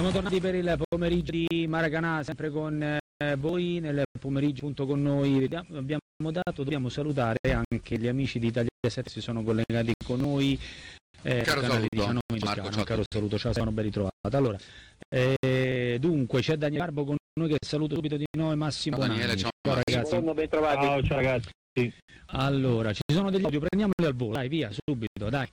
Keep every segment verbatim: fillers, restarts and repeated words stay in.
Siamo tornati per il pomeriggio di Maracanã, sempre con eh, voi, nel pomeriggio appunto con noi abbiamo dato, dobbiamo salutare anche gli amici di Italia sette che si sono collegati con noi, eh, caro canale saluto, diciannove, Marco, un ciao. caro saluto, ciao, sono ben ritrovata. Allora, eh, dunque c'è Daniele Garbo con noi che saluto subito di noi, Massimo Ciao, Daniele, Bonanni. ciao, Ciao Massimo. ragazzi. Buongiorno, ben trovati. Ciao, ciao ragazzi. Allora, ci sono degli audio, prendiamoli al volo, dai via, subito, dai.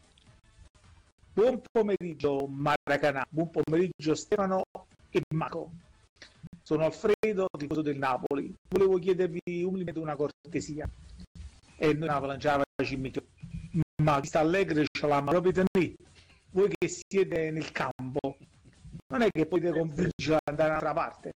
Buon pomeriggio Maracanã, buon pomeriggio Stefano e Marco. Sono Alfredo, tifoso del Napoli. Volevo chiedervi umilmente una cortesia. E noi Napoli ci mettiamo, ma chi sta allegri ce l'ha proprio da me. Voi che siete nel campo, non è che potete convincere ad andare da un'altra parte.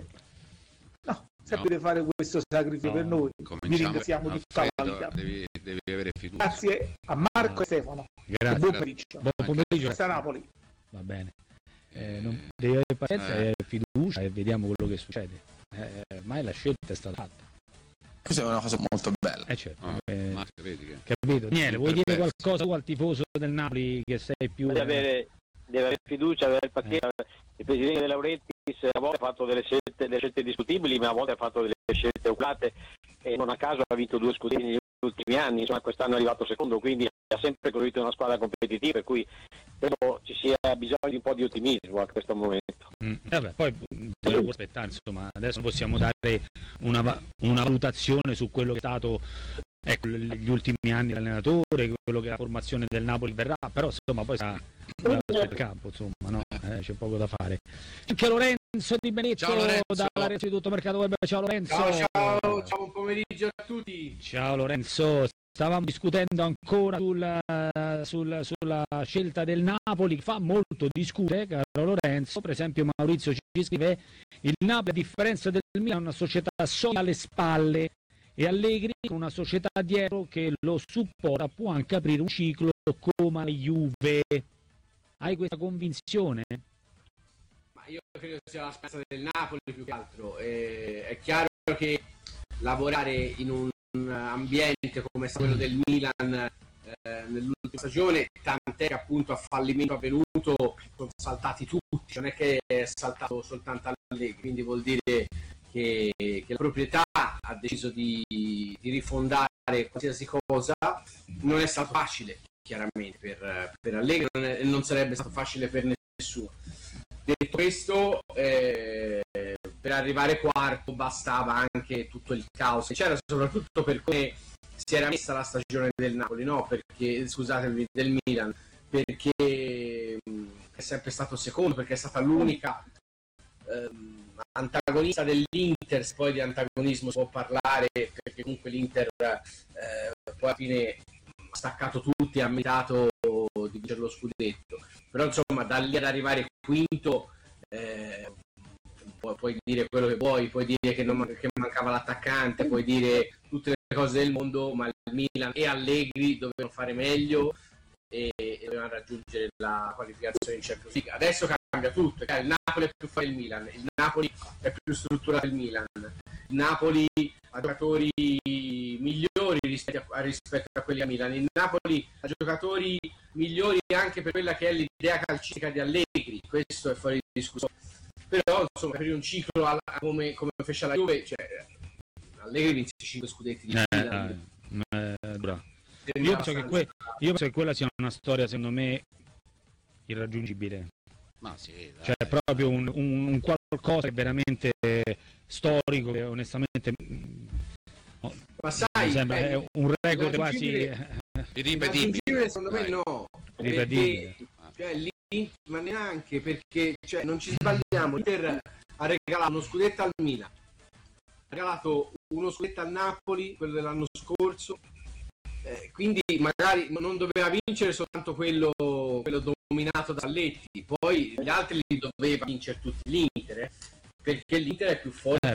No, sapete No. fare questo sacrificio No, per noi. Vi cominciamo, ringraziamo di tutta la Alfredo, vita. devi, devi avere fiducia. Grazie a Marco e Stefano. Grazie. Buon pomeriggio. Buon pomeriggio. Questa Napoli. Va bene. Eh, non, devi avere pazienza Eh. e fiducia e vediamo quello che succede. Eh, ormai la scelta è stata fatta. Questa è una cosa molto bella. Eh certo. Ah, eh, Marco, vedi che... capito? Daniele, vuoi dire Perfetto. qualcosa tu al tifoso del Napoli che sei più... Deve avere, deve avere fiducia, deve avere pazienza. Il presidente De Laurentiis a volte ha fatto delle scelte, delle scelte discutibili, ma a volte ha fatto delle scelte oculate e non a caso ha vinto due scudetti negli ultimi anni, insomma quest'anno è arrivato secondo, quindi ha sempre costruito una squadra competitiva, per cui credo ci sia bisogno di un po' di ottimismo a questo momento. Mm, vabbè, poi devo aspettare, insomma, adesso possiamo dare una, va- una valutazione su quello che è stato, ecco, l- gli ultimi anni dell'allenatore, quello che la formazione del Napoli verrà, però insomma poi sarà il campo, insomma, no? Eh, c'è poco da fare. Anche Lorenzo Di Benedetto Ciao, Lorenzo. dalla rete di Tutto Mercato Web. Ciao Lorenzo. Ciao, ciao, ciao, buon pomeriggio a tutti. Ciao Lorenzo, stavamo discutendo ancora sul, sul- sulla scelta del Napoli, che fa molto discutere, caro Lorenzo. Per esempio Maurizio ci scrive: il Napoli a differenza del Milan è una società solida alle spalle e Allegri con una società dietro che lo supporta può anche aprire un ciclo come la Juve. Hai questa convinzione? Ma io credo sia la speranza del Napoli più che altro. Eh, è chiaro che lavorare in un ambiente come quello del Milan eh, nell'ultima stagione, tant'è che appunto a fallimento avvenuto sono saltati tutti, non è che è saltato soltanto Allegri, quindi vuol dire che, che la proprietà ha deciso di, di rifondare qualsiasi cosa. Non è stato facile chiaramente per, per Allegri, non, è, non sarebbe stato facile per nessuno. Detto questo, eh, per arrivare quarto bastava anche tutto il caos che c'era, soprattutto per come si era messa la stagione del Napoli, no? Perché, scusatemi, del Milan, perché mh, è sempre stato secondo, perché è stata l'unica ehm, antagonista dell'Inter. Se poi di antagonismo si può parlare, perché comunque l'Inter eh, poi alla fine ha staccato tutti, ha meritato di vincere lo scudetto, però insomma da lì ad arrivare quinto eh, pu- puoi dire quello che vuoi, puoi dire che, non, che mancava l'attaccante, puoi dire tutte le cose del mondo, ma il Milan e Allegri dovevano fare meglio e, e dovevano raggiungere la qualificazione in Champions League. Adesso cambia tutto, il Napoli è più forte del Milan, il Napoli è più strutturato del Milan, il Napoli ha giocatori migliori rispetto a, rispetto a quelli a Milan, il Napoli ha giocatori migliori anche per quella che è l'idea calcistica di Allegri, questo è fuori di discussione, però insomma per un ciclo alla, come, come fece la Juve, cioè, Allegri vinse cinque scudetti di Eh, Milan. eh, eh, bravo. Io penso, che que- io penso che quella sia una storia, secondo me, irraggiungibile. Ma sì, dai. Cioè, proprio un, un- un qualcosa che è veramente storico, che onestamente mm, no, Ma sai, mi sembra eh, è un record quasi irraggiungibile- Irripetibile. Irraggiungibile, secondo me Dai. no, Ripetibile. perché, cioè, l'Inter- ma neanche perché, cioè, non ci sbagliamo, l'Inter ha regalato uno scudetto al Milan, ha regalato uno scudetto al Napoli, quello dell'anno scorso, eh, quindi magari non doveva vincere soltanto quello, quello dominato da Spalletti, poi gli altri li doveva vincere tutti l'Inter, eh, perché l'Inter è più forte Eh,